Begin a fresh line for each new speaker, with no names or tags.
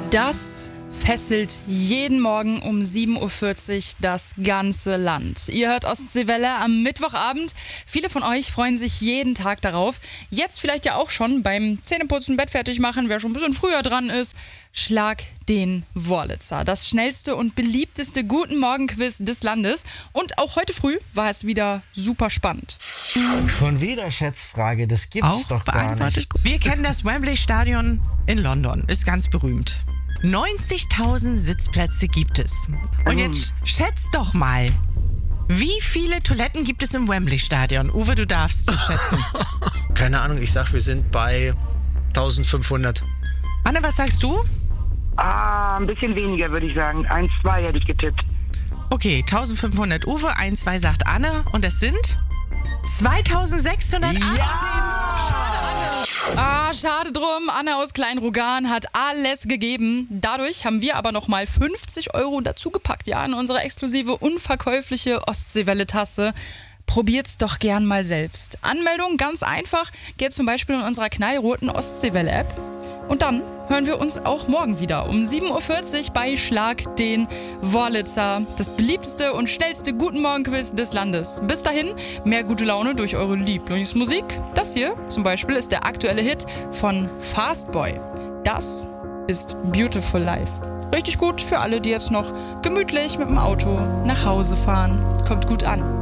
Das fesselt jeden Morgen um 7.40 Uhr das ganze Land. Ihr hört Ostseewelle am Mittwochabend. Viele von euch freuen sich jeden Tag darauf. Jetzt vielleicht ja auch schon beim Zähneputzen, Bett fertig machen, wer schon ein bisschen früher dran ist. Schlag den Wurlitzer. Das schnellste und beliebteste Guten-Morgen-Quiz des Landes. Und auch heute früh war es wieder super spannend.
Schon wieder Schätzfrage, das gibt's doch gar nicht.
Wir kennen das Wembley-Stadion in London, ist ganz berühmt. 90.000 Sitzplätze gibt es. Und jetzt schätz doch mal, wie viele Toiletten gibt es im Wembley-Stadion? Uwe, du darfst schätzen.
Keine Ahnung, ich sag, wir sind bei 1500.
Anne, was sagst du?
Ein bisschen weniger, würde ich sagen. 1, 2 hätte ich getippt.
Okay, 1500 Uwe, 1, 2 sagt Anne. Und es sind 2618.
Schade drum. Anne aus Kleinrogan hat alles gegeben. Dadurch haben wir aber nochmal 50 € dazugepackt, ja, in unsere exklusive, unverkäufliche Ostseewelle-Tasse. Probiert's doch gern mal selbst. Anmeldung ganz einfach, geht zum Beispiel in unserer knallroten Ostseewelle-App. Und dann hören wir uns auch morgen wieder um 7.40 Uhr bei Schlag den Wurlitzer. Das beliebteste und schnellste Guten-Morgen-Quiz des Landes. Bis dahin, mehr gute Laune durch eure Lieblingsmusik. Das hier zum Beispiel ist der aktuelle Hit von Fastboy. Das ist Beautiful Life. Richtig gut für alle, die jetzt noch gemütlich mit dem Auto nach Hause fahren. Kommt gut an.